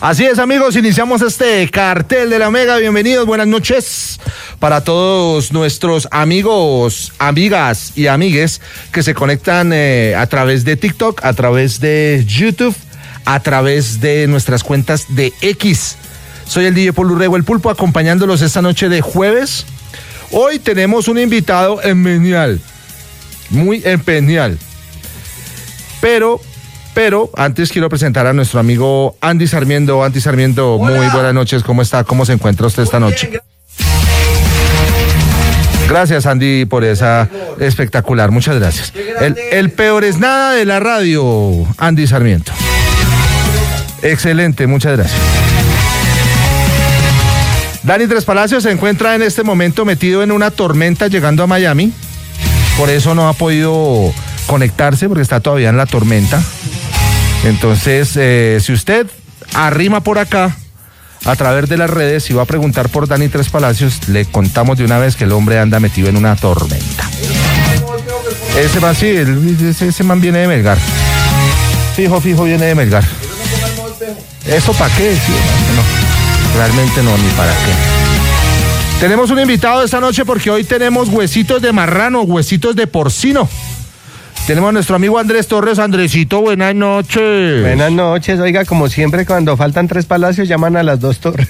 Así es, amigos, iniciamos este cartel de la Mega. Bienvenidos, buenas noches para todos nuestros amigos, amigas y amigues que se conectan a través de TikTok, a través de YouTube, a través de nuestras cuentas de X. Soy el DJ Paul Urrego, el Pulpo, acompañándolos esta noche de jueves. Hoy tenemos un invitado empeñal, muy empeñal. Pero antes quiero presentar a nuestro amigo Andy Sarmiento. Andy Sarmiento, hola. Muy buenas noches. ¿Cómo está? ¿Cómo se encuentra usted esta noche? Bien. Gracias, Andy, por esa espectacular. Muchas gracias. El peor es nada de la radio, Andy Sarmiento. Excelente, muchas gracias. Dani Tres Palacios se encuentra en este momento metido en una tormenta llegando a Miami. Por eso no ha podido conectarse, porque está todavía en la tormenta. Entonces, si usted arrima por acá a través de las redes y va a preguntar por Dani Tres Palacios, le contamos de una vez que el hombre anda metido en una tormenta. Ese man, sí, ese man viene de Melgar. Fijo viene de Melgar. ¿Eso para qué? Sí, no, realmente no, ni para qué. Tenemos un invitado esta noche porque hoy tenemos huesitos de marrano, huesitos de porcino. Tenemos a nuestro amigo Andrés Torres. Andresito, buenas noches. Buenas noches. Oiga, como siempre, cuando faltan 3 palacios, llaman a las 2 torres.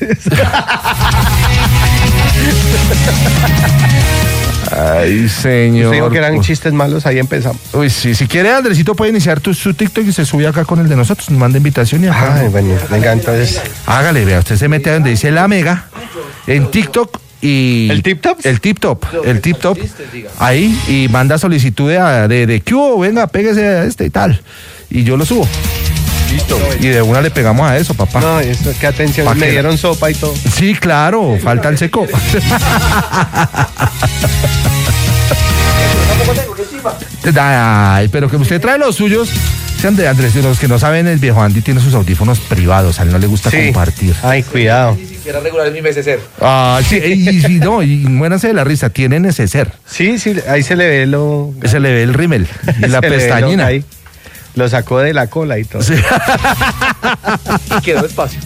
Ay, señor. Usted dijo que eran chistes malos, ahí empezamos. Uy, sí, si quiere, Andresito puede iniciar su TikTok y se sube acá con el de nosotros. Nos manda invitación y acá. Ay, bueno, venga, entonces. Hágale, vea, usted se mete a donde dice La Mega, en TikTok. Y ¿El Tip Top? El Tip Top. Ahí, y manda solicitud de ¿qué hubo? Venga, péguese a este y tal. Y yo lo subo. Listo. Y de una le pegamos a eso, papá. No, eso es que atención, me dieron sopa y todo. Sí, claro, falta el seco. Ay, pero que usted trae los suyos. Sean de Andrés, los que no saben, el viejo Andy tiene sus audífonos privados, a él no le gusta compartir. Ay, cuidado. Ni siquiera regular mi neceser. Ah, sí, y muéranse de la risa, tiene neceser. Sí, ahí se le ve lo... Se le ve el rímel y la pestañina. Lo sacó de la cola y todo. Sí. Y quedó espacio.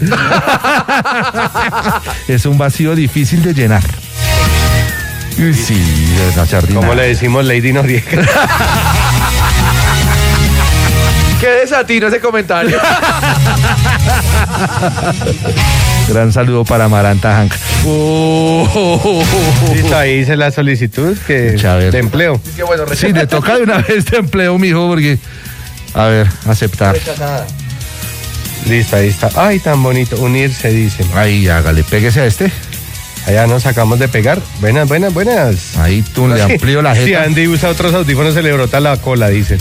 Es un vacío difícil de llenar. Sí, la sardina. Como le decimos Lady Noriega. Qué desatino ese comentario. Gran saludo para Maranta Hank. Listo, ahí hice la solicitud de empleo. Es que bueno, sí, le toca de una vez de empleo, mijo, porque... A ver, aceptar. Rechazada. Listo, ahí está. Ay, tan bonito. Unirse, dicen. Ahí, hágale, péguese a este. Allá nos acabamos de pegar. Buenas. Ahí tú le amplío la jeta. Si Andy usa otros audífonos, se le brota la cola, dicen.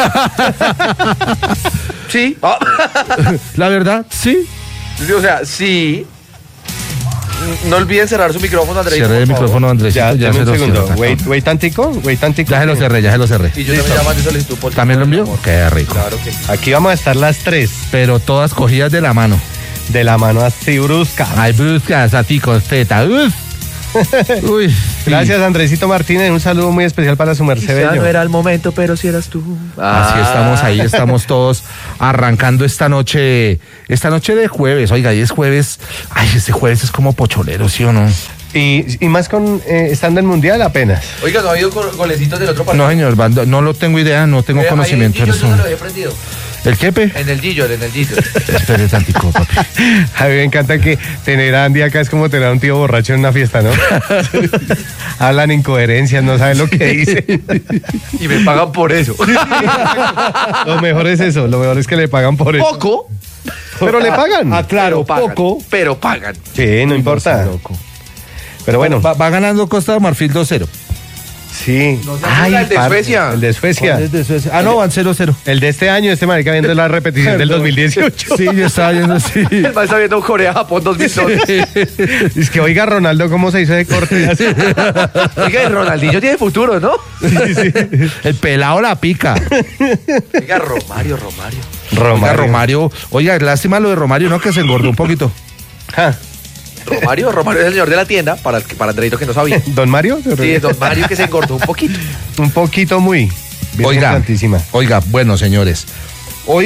Sí. La verdad, sí. O sea, sí. No olviden cerrar su micrófono, Andrés. Cerré el micrófono, Andrés. Ya se lo cierro. Wait tantico. Ya se lo cerré. Y yo también llaman de solicitud por... ¿También lo envío? Qué rico. Claro que sí. Aquí vamos a estar las 3. Pero todas cogidas de la mano. De la mano así brusca. Ay, bruscas, así con feta. Uy. Sí. Gracias, Andresito Martínez. Un saludo muy especial para su merced. Ya no era el momento, pero si eras tú. Así estamos, ahí estamos todos arrancando esta noche de jueves. Oiga, y es jueves. Ay, este jueves es como pocholero, ¿sí o no? Y más con estando en Mundial apenas. Oiga, ¿no ha habido golecitos del otro partido? No, señor, no lo tengo idea, no tengo conocimiento de eso. Yo no lo he prendido. ¿El quepe? En el Gillo. Espere tantico, papi. A mí me encanta que tener a Andy acá es como tener a un tío borracho en una fiesta, ¿no? Hablan incoherencias, no saben lo que dicen. Y me pagan por eso. Lo mejor es eso, lo mejor es que le pagan por eso. Poco. Pero le pagan. Claro, poco. Pero pagan. Sí, no importa. Pero bueno. Va ganando Costa de Marfil 2-0. Sí. El de Suecia. El de Suecia. Ah, no, van 0-0. El de este año, marica viendo la repetición del 2018. Sí, yo estaba viendo así. El man está viendo Corea-Japón 2012. Es que oiga, Ronaldo, ¿cómo se hizo de corte? Oiga, el Ronaldinho tiene futuro, ¿no? Sí. El pelado la pica. Oiga, Romario. Oiga, Romario. Oiga, lástima lo de Romario, ¿no? Que se engordó un poquito. Romario es el señor de la tienda, para Andreito que no sabía. ¿Don Mario? Sí, Don Mario que se engordó un poquito. Un poquito muy. Oiga, bueno, señores, hoy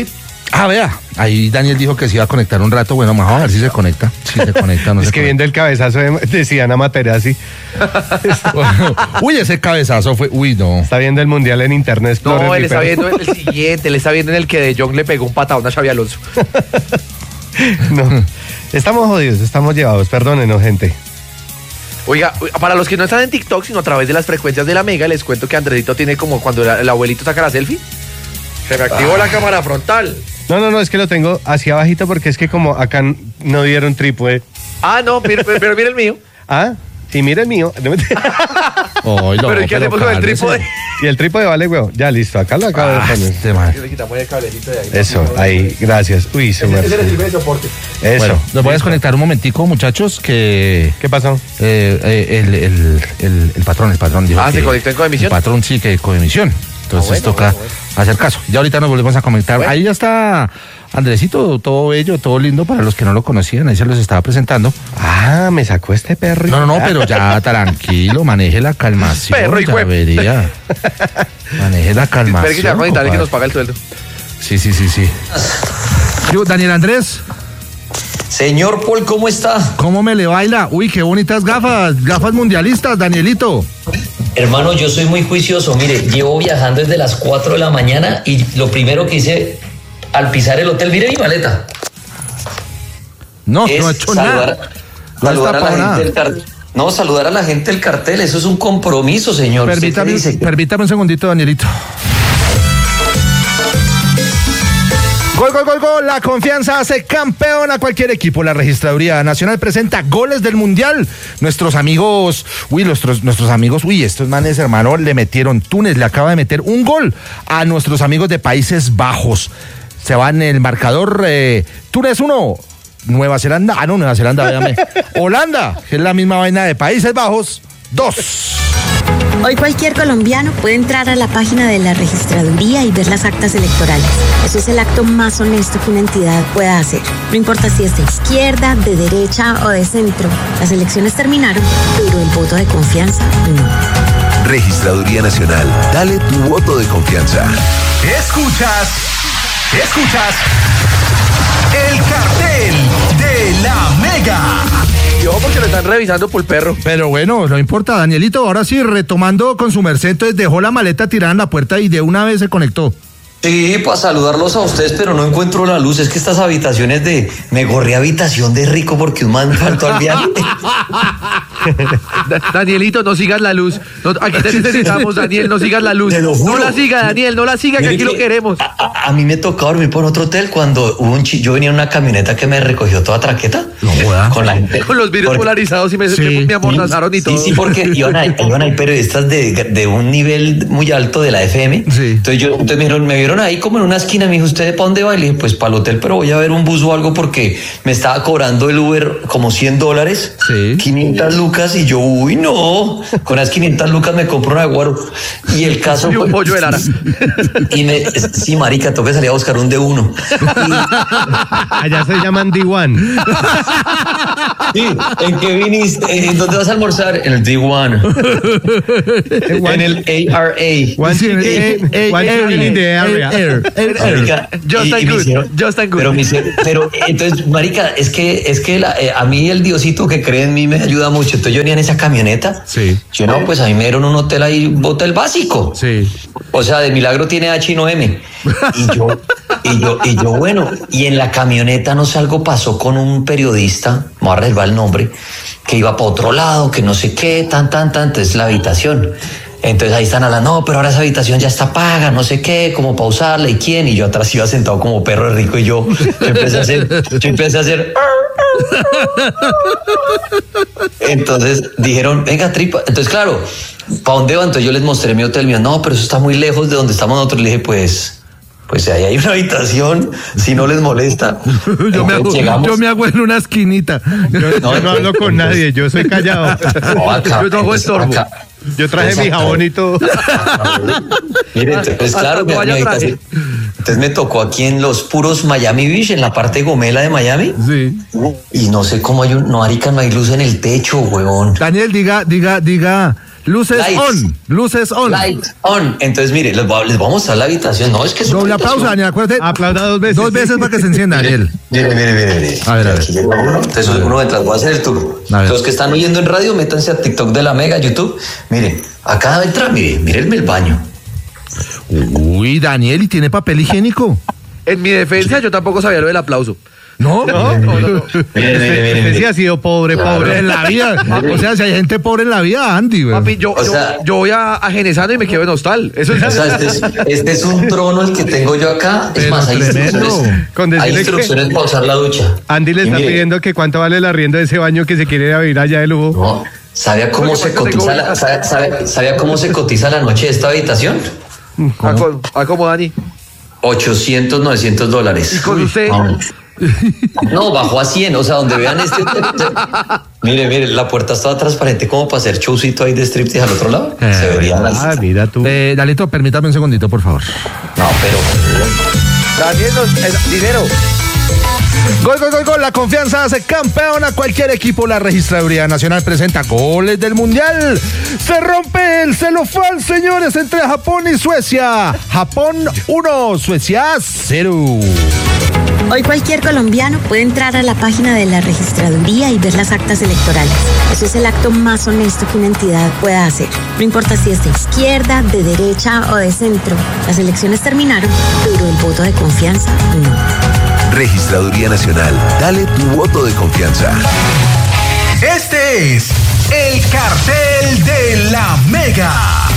Ah, vea, ahí Daniel dijo que se iba a conectar un rato. Bueno, vamos a ver si se conecta. Si se conecta, no Es se que conecta. viendo el cabezazo de Zidane Materazzi, Uy, ese cabezazo fue. Uy, no. está viendo el Mundial en Internet Explorer. No, él está pero- viendo en el siguiente, él está viendo en el que De Jong le pegó un patadón a Xabi Alonso. No, estamos jodidos, estamos llevados, perdónenos, gente. Oiga, para los que no están en TikTok, sino a través de las frecuencias de la Mega, les cuento que Andresito tiene como cuando el abuelito saca la selfie. Se me activó la cámara frontal. No, es que lo tengo hacia abajito porque es que como acá no dieron trípode. Ah, no, pero mira el mío. Ah, sí, mira el mío. Ay, no, Pero ¿y qué hacemos con el cálmese. trípode? Y el trípode vale, weón. Ya, listo, acá lo acabo de poner. Este man. Le quitamos el cablecito de ahí. Eso, ahí, gracias. Uy, se me... Ese le sirve de soporte. Eso. Bueno, los voy a desconectar un momentico, muchachos, que ¿Qué pasó? el patrón dijo Ah, que ¿se conectó en Coemisión? El patrón sí que Coemisión. Entonces bueno, toca bueno. hacer caso. Ya ahorita nos volvemos a comentar. Bueno. Ahí ya está Andresito, todo bello, todo lindo para los que no lo conocían. Ahí se los estaba presentando. Ah, me sacó este perro. No, pero ya tranquilo, maneje la calmación. Perro y ya juez. vería. Maneje la calmación. Espera que se va a conectar el que nos compadre. paga el sueldo. Sí. Yo, Daniel Andrés, Señor Paul, ¿cómo está? ¿cómo me le baila? Uy, qué bonitas gafas mundialistas, Danielito. Hermano, yo soy muy juicioso. Mire, llevo viajando desde las 4 de la mañana y lo primero que hice al pisar el hotel, mire mi maleta. No es ha hecho saludar, nada. No ha saludar a la destapado nada. gente del cartel. No, saludar a la gente del cartel, eso es un compromiso, señor. ¿Usted qué dice? Permítame un segundito, Danielito. Gol. La confianza hace campeón a cualquier equipo. La Registraduría Nacional presenta goles del Mundial. Nuestros amigos, estos manes, hermano, le metieron, Túnez le acaba de meter un gol a nuestros amigos de Países Bajos. Se va en el marcador, Túnez 1, Nueva Zelanda, véame. Holanda, que es la misma vaina de Países Bajos, 2. Hoy cualquier colombiano puede entrar a la página de la registraduría y ver las actas electorales. Eso es el acto más honesto que una entidad pueda hacer. No importa si es de izquierda, de derecha o de centro. Las elecciones terminaron, pero el voto de confianza no. Registraduría Nacional, dale tu voto de confianza. Escuchas el cartel de la Mega. Yo porque lo están revisando por el perro. Pero bueno, no importa, Danielito, ahora sí, retomando con su merced, entonces dejó la maleta tirada en la puerta y de una vez se conectó. Sí, para saludarlos a ustedes, pero no encuentro la luz. Es que estas habitaciones me gorré habitación de rico porque un man faltó al viaje. Danielito, no sigas la luz. Aquí te necesitamos, Daniel, no sigas la luz. Te lo juro. No la siga, Daniel, no la siga, que Mire aquí lo que queremos. A mí me tocó dormir por otro hotel cuando hubo yo venía en una camioneta que me recogió toda traqueta. No joda. Con la gente. Con los vidrios Porque- polarizados y Sí. me amordazaron y todo. Sí, porque iban ahí periodistas de un nivel muy alto de la FM. Sí. Entonces me vieron ahí como en una esquina. Me dijo, ¿usted para dónde va? Y le dije, pues para el hotel, pero voy a ver un bus o algo porque me estaba cobrando el Uber como $100, Sí. 500 lucas. Y yo, uy, no, con las 500 lucas me compro un aguaro. Y el caso Y un pollo de Lara. sí, marica, tengo que salir a buscar un D1. Allá se llaman D1. Sí, ¿en qué viniste? ¿En dónde vas a almorzar? En el D1. En el ARA. One chicken in the area. Marica, Just and me good, hicieron- just and good. pero entonces, marica, es que a mí el Diosito que cree en mí me ayuda mucho. Entonces yo venía en esa camioneta. Sí. Yo no, pues a mí me dieron un hotel ahí, hotel básico. Sí. O sea, de milagro tiene H y no M. Y yo, bueno, y en la camioneta no sé, algo pasó con un periodista, me voy a reservar el nombre, que iba para otro lado, que no sé qué, entonces la habitación. Entonces ahí están hablando, no, pero ahora esa habitación ya está paga, no sé qué, cómo pausarla y quién. Y yo atrás iba sentado como perro rico y yo empecé a hacer. Entonces dijeron, venga, tripa. Entonces, claro, ¿para dónde va? Entonces yo les mostré mi hotel. Mío, no, pero eso está muy lejos de donde estamos nosotros. Le dije, pues ahí hay una habitación, si no les molesta. Entonces, llegamos. Yo me hago en una esquinita. Yo no hablo con nadie, yo soy callado. No, acá, Yo no hago estorbo. acá. Yo traje mi jabón y todo. Mire, entonces, claro, Hasta mi vaya habitación. Entonces me tocó aquí en los puros Miami Beach, en la parte gomela de Miami. Sí. Y no sé cómo hay no, marica, no hay luz en el techo, huevón. Daniel, diga Luces Lights. on. Luces on. Light on. Entonces, mire, les voy a mostrar la habitación. No, es que es una Doble habitación. aplauso, Daniel. Acuérdate. Aplauda 2 veces. 2 veces para que se encienda, Daniel. Mire. A ver. Aquí llega uno. Entonces, uno mientras voy a hacer el tour. A ver. Los que están oyendo en radio, métanse a TikTok de la Mega, YouTube. Miren, acá entra, mírenme el baño. Uy, Daniel, ¿y tiene papel higiénico? En mi defensa, yo tampoco sabía lo del aplauso. No. Mire. Usted sí ha sido pobre. En la vida. O sea, si hay gente pobre en la vida, Andy, güey. Papi, yo voy a Genesano y me quedo en hostal. Eso es. O sea, este es un trono el que tengo yo acá. Es Pero más, hay tremendo. instrucciones, Con decirle hay que- instrucciones para usar la ducha. Andy le Y está mire, pidiendo que cuánto vale el arriendo de ese baño que se quiere ir a vivir allá de lujo. No, ¿sabe a cómo se cotiza sabe a cómo se cotiza la noche de esta habitación? Como Dani. $800, $900. ¿Y con usted? No, bajó a 100, o sea, donde vean este. Mire, la puerta estaba transparente como para hacer showcito ahí de striptease al otro lado. Se vería mal. Ah, mira tú. Dalito, permítame un segundito, por favor. No, pero. Daniel, dinero. Gol. La confianza hace campeón a cualquier equipo. La Registraduría Nacional presenta goles del Mundial. Se rompe el celofán, señores, entre Japón y Suecia. Japón 1, Suecia 0. Hoy cualquier colombiano puede entrar a la página de la registraduría y ver las actas electorales. Eso es el acto más honesto que una entidad pueda hacer. No importa si es de izquierda, de derecha o de centro. Las elecciones terminaron, pero el voto de confianza no. Registraduría Nacional. Dale tu voto de confianza. Este es el cartel de la Mega.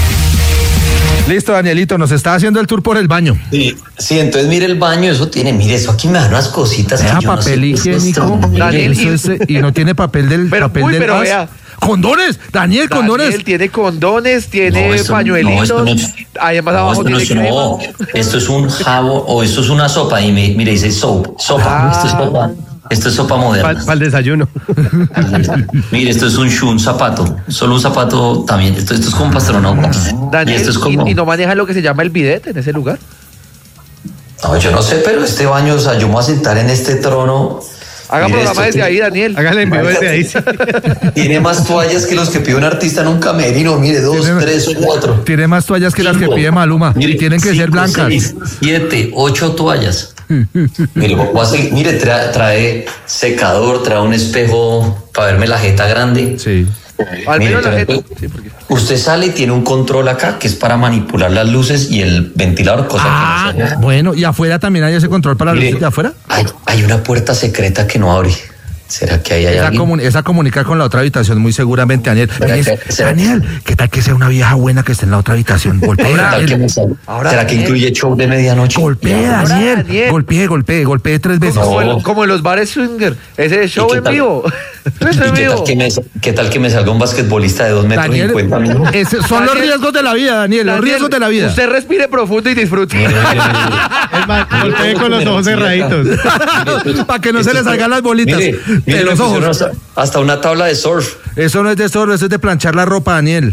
Listo, Danielito, nos está haciendo el tour por el baño. Sí, entonces mire el baño, eso tiene, mire, eso aquí me dan unas cositas. Vea, que yo no sé papel qué es higiénico. esto. Daniel, Eso es, y no tiene papel del Pero, papel uy, del pero as. vea. Condones, Daniel, condones. Daniel tiene condones, tiene No, esto- pañuelitos. no, esto Además, No, abajo esto tiene no, crema. esto es un jabón o esto es una sopa y mire, dice sopa. Esto es sopa. Esto es sopa moderna. Para el desayuno. Mire, esto es un zapato. Solo un zapato también. Esto es como astronautas. Y Daniel, esto es como. y no maneja lo que se llama el bidet en ese lugar. No, yo no sé, pero este baño, o sea, yo me voy a sentar en este trono. Haga Mire, programa esto desde ahí, Daniel. Hágale en vivo desde ahí. Sí. Tiene más toallas que los que pide un artista en un camerino. Mire, 2, 3 o 4. Tiene más toallas que las que pide Maluma. Y tienen que ser blancas. 6, 7, 8 toallas. Mire, mire, trae secador, trae un espejo para verme la jeta grande. Sí. Al Mire, menos la pero gente. Sí, porque- usted sale y tiene un control acá que es para manipular las luces y el ventilador, cosa Ah, que no se ve. bueno, y afuera también hay ese control para las Mire, luces de afuera. hay una puerta secreta que no abre. ¿Será que ahí hay alguien? Esa comunica con la otra habitación muy seguramente, Daniel. ¿Será- Daniel, ¿qué tal que sea una vieja buena que esté en la otra habitación? ¿Qué Golpea, tal que Daniel. me sale? Ahora, ¿Será que Daniel. incluye show de medianoche? Golpea, Ahora, Daniel. Daniel. Golpee 3 veces. No. Como en los bares swinger. Ese es show qué en tal? vivo. Eso ¿Y en vivo. qué tal que me salga un basquetbolista de 2 metros Daniel, 50 minutos? son los Daniel. riesgos de la vida, Daniel, los Daniel, riesgos de la vida. Usted respire profundo y disfrute. Es más, golpee con los ojos cerraditos. Para que no se le salgan las bolitas Mire, de los le pusieron ojos. hasta una tabla de surf. Eso no es de solo, eso es de planchar la ropa, Daniel.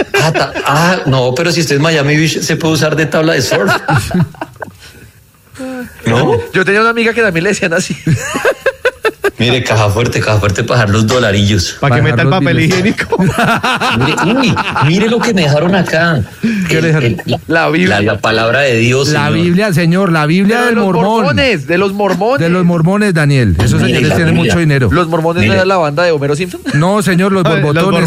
No, pero si usted es Miami Beach, se puede usar de tabla de surf. ¿No? Yo tenía una amiga que también le decían así. Mire, caja fuerte para dejar los dolarillos. Para que Bajar meta el los papel biles. higiénico. Mire lo que me dejaron acá. ¿Qué le dejaron? La Biblia. La palabra de Dios. La señor. Biblia, señor, la Biblia Pero de del los mormón. mormones, de los mormones. De los mormones, Daniel. Esos Mire, señores la tienen Biblia. mucho dinero. Los mormones no Mire. eran la banda de Homero Simpson. No, señor, los Los borbotones.